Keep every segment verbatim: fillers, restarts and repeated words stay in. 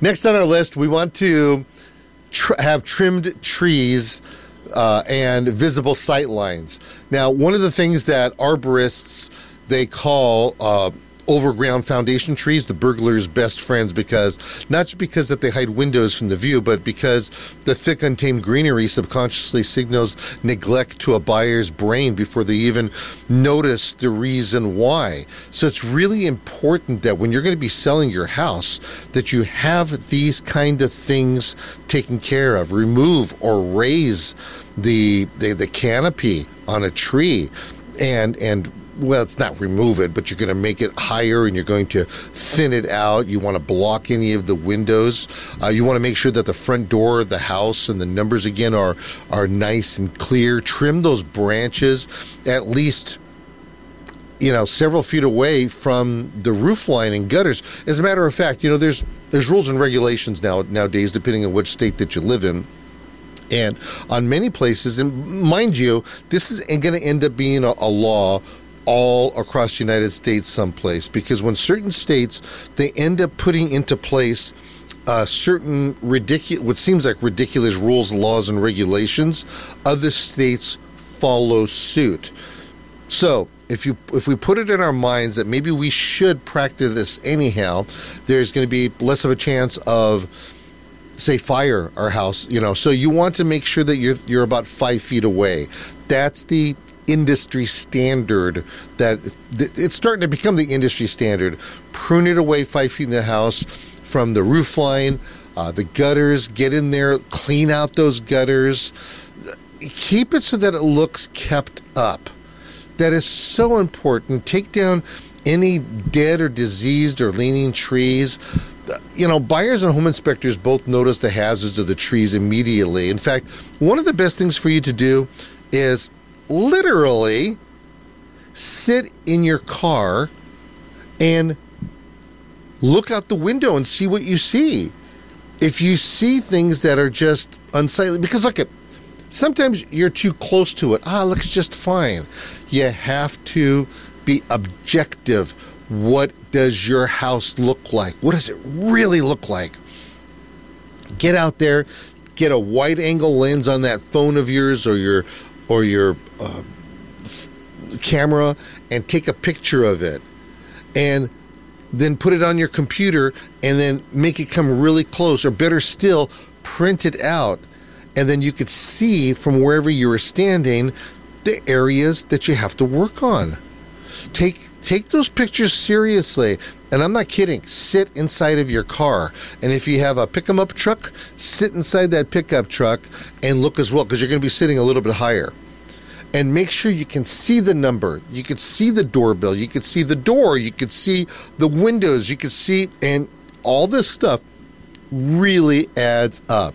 Next on our list, we want to tr- have trimmed trees uh, and visible sight lines. Now, one of the things that arborists, they call uh, overground foundation trees, the burglar's best friends, because not just because that they hide windows from the view, but because the thick untamed greenery subconsciously signals neglect to a buyer's brain before they even notice the reason why. So it's really important that when you're going to be selling your house, that you have these kind of things taken care of. Remove or raise the the, the canopy on a tree, and and well, it's not remove it, but you're going to make it higher and you're going to thin it out. You want to block any of the windows. Uh, you want to make sure that the front door of the house and the numbers, again, are, are nice and clear. Trim those branches at least, you know, several feet away from the roof line and gutters. As a matter of fact, you know, there's there's rules and regulations now nowadays, depending on which state that you live in. And on many places, and mind you, this is going to end up being a, a law all across the United States someplace, because when certain states, they end up putting into place uh, certain ridiculous, what seems like ridiculous rules, laws, and regulations, other states follow suit. So if you if we put it in our minds that maybe we should practice this anyhow, there's going to be less of a chance of, say, fire our house, you know. So you want to make sure that you're you're about five feet away. That's the industry standard. That it's starting to become the industry standard. Prune it away five feet in the house from the roof line, uh, the gutters. Get in there, clean out those gutters. Keep it so that it looks kept up. That is so important. Take down any dead or diseased or leaning trees. You know, buyers and home inspectors both notice the hazards of the trees immediately. In fact, one of the best things for you to do is literally sit in your car and look out the window and see what you see. If you see things that are just unsightly, because look, at sometimes you're too close to it. Ah, it looks just fine. You have to be objective. What does your house look like? What does it really look like? Get out there, get a wide angle lens on that phone of yours or your or your uh, f- camera, and take a picture of it, and then put it on your computer, and then make it come really close, or better still, print it out, and then you could see from wherever you were standing the areas that you have to work on. Take take those pictures seriously. And I'm not kidding. Sit inside of your car. And if you have a pick-em-up truck, sit inside that pickup truck and look as well, because you're going to be sitting a little bit higher. And make sure you can see the number. You can see the doorbell. You can see the door. You can see the windows. You can see, and all this stuff really adds up.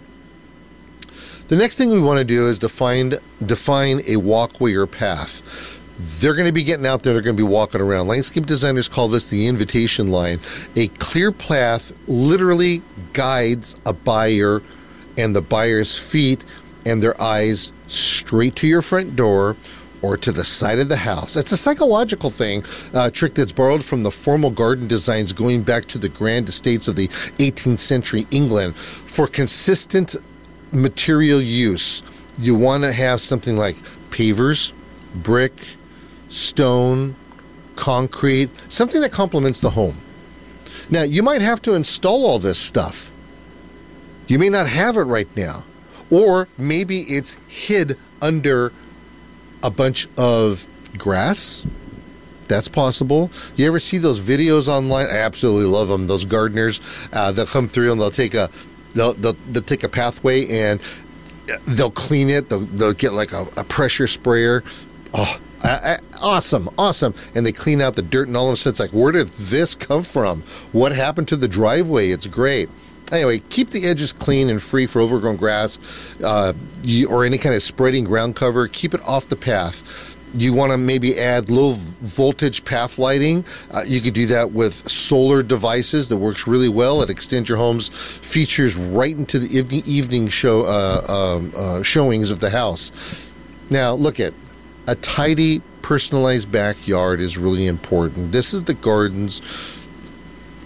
The next thing we want to do is define, define a walkway or path. They're going to be getting out there. They're going to be walking around. Landscape designers call this the invitation line. A clear path literally guides a buyer and the buyer's feet and their eyes straight to your front door or to the side of the house. It's a psychological thing, uh, trick that's borrowed from the formal garden designs going back to the grand estates of the eighteenth century England. For consistent material use, you want to have something like pavers, brick, stone, concrete, something that complements the home. Now, you might have to install all this stuff. You may not have it right now. Or maybe it's hid under a bunch of grass. That's possible. You ever see those videos online? I absolutely love them. Those gardeners, uh, they'll come through and they'll take a they'll they'll, they'll take a pathway and they'll clean it. They'll they'll get like a, a pressure sprayer. Oh, I, I, awesome, awesome. And they clean out the dirt, and all of a sudden it's like, where did this come from? What happened to the driveway? It's great. Anyway, keep the edges clean and free for overgrown grass uh, you, or any kind of spreading ground cover. Keep it off the path. You want to maybe add low voltage path lighting. Uh, you could do that with solar devices. That works really well. It extends your home's features right into the evening, evening show uh, um, uh, showings of the house. Now, look at a tidy, personalized backyard is really important. This is the garden's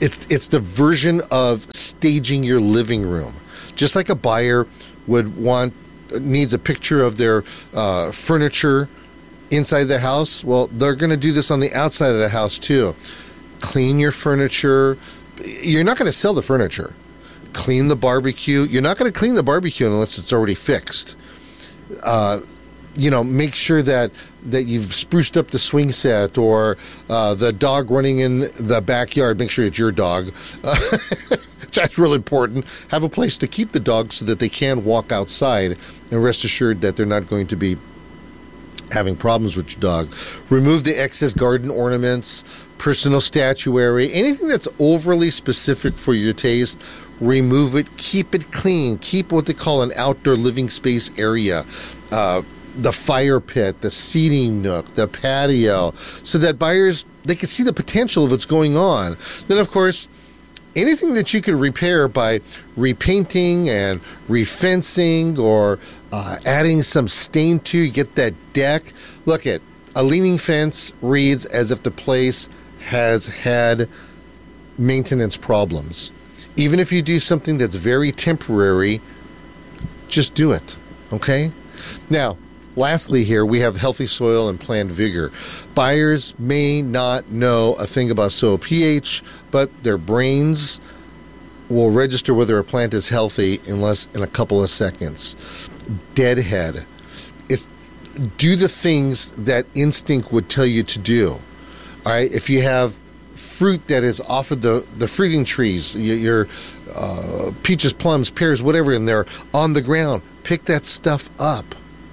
it's it's the version of staging your living room. Just like a buyer would want, needs a picture of their uh, furniture inside the house, well, they're going to do this on the outside of the house too. Clean your furniture. You're not going to sell the furniture. Clean the barbecue. You're not going to clean the barbecue unless it's already fixed. Uh, you know, make sure that, that you've spruced up the swing set, or uh, the dog running in the backyard. Make sure it's your dog. Uh, that's really important. Have a place to keep the dog so that they can walk outside, and rest assured that they're not going to be having problems with your dog. Remove the excess garden ornaments, personal statuary, anything that's overly specific for your taste. Remove it. Keep it clean. Keep what they call an outdoor living space area. Uh, the fire pit, the seating nook, the patio, so that buyers, they can see the potential of what's going on. Then, of course, anything that you can repair by repainting and refencing, or uh, adding some stain to, you get that deck. Look at a leaning fence reads as if the place has had maintenance problems. Even if you do something that's very temporary, just do it, okay? Now, lastly here, we have healthy soil and plant vigor. Buyers may not know a thing about soil pH, but their brains will register whether a plant is healthy in less in a couple of seconds. Deadhead. It's do the things that instinct would tell you to do. All right, if you have fruit that is off of the, the fruiting trees, your, your uh, peaches, plums, pears, whatever, and they're on the ground, pick that stuff up.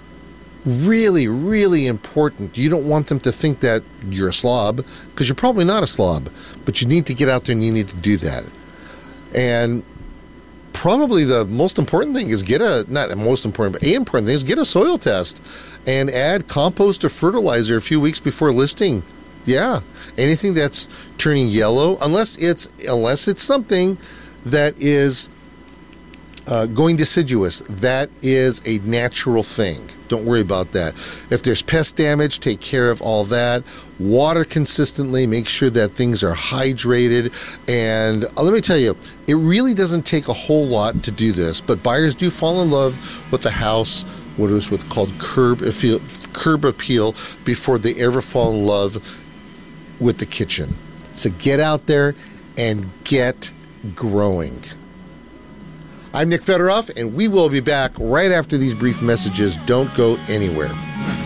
Really, really important. You don't want them to think that you're a slob, because you're probably not a slob, but you need to get out there and you need to do that. And probably the most important thing is get a, not the most important, but a important thing is get a soil test and add compost or fertilizer a few weeks before listing. Yeah, anything that's turning yellow, unless it's unless it's something that is uh, going deciduous, that is a natural thing. Don't worry about that. If there's pest damage, take care of all that. Water consistently, make sure that things are hydrated. And uh, let me tell you, it really doesn't take a whole lot to do this, but buyers do fall in love with the house, what is what's called curb appeal, curb appeal, before they ever fall in love with the kitchen. So get out there and get growing. I'm Nick Federoff, and we will be back right after these brief messages. Don't go anywhere.